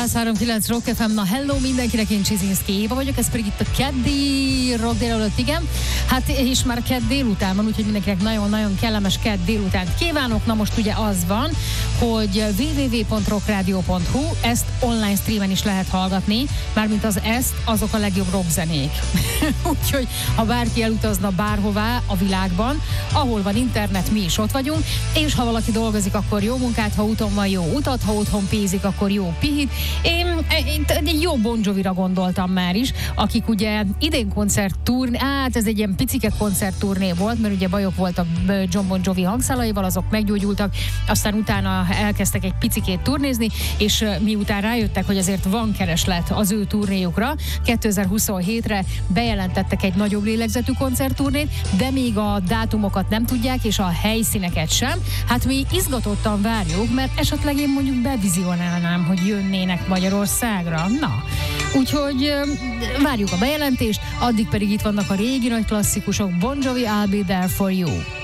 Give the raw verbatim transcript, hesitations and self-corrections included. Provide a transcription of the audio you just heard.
száz három kilenc Rock ef em, na hello mindenkinek, én Csizinszki Éva vagyok, ez pedig itt a keddi rock délelőtt, igen. Hát és már kedd délután van, úgyhogy mindenkinek nagyon-nagyon kellemes kedd délutánt kívánok. Na most ugye az van, hogy double-u double-u double-u pont rockradio pont hu, ezt online streamen is lehet hallgatni, mármint az ezt, azok a legjobb rockzenék. Úgyhogy ha bárki elutazna bárhová a világban, ahol van internet, mi is ott vagyunk, és ha valaki dolgozik, akkor jó munkát, ha úton van, jó utat, ha otthon pézik, akkor jó pihit. Én, én egy jó Bon Jovira gondoltam már is, akik ugye idén koncertturné, hát ez egy ilyen picike koncertturné volt, mert ugye bajok voltak John Bon Jovi hangszálaival, azok meggyógyultak, aztán utána elkezdtek egy picikét turnézni, és miután rájöttek, hogy azért van kereslet az ő turnéjukra, kétezer-huszonhétre bejelentettek egy nagyobb lélegzetű koncertturnét, de még a dátumokat nem tudják, és a helyszíneket sem. Hát mi izgatottan várjuk, mert esetleg én mondjuk bevizionálnám, hogy jönnének Magyarországra. Na, úgyhogy várjuk a bejelentést, addig pedig itt vannak a régi nagy klasszikusok, Bon Jovi, I'll Be There For You.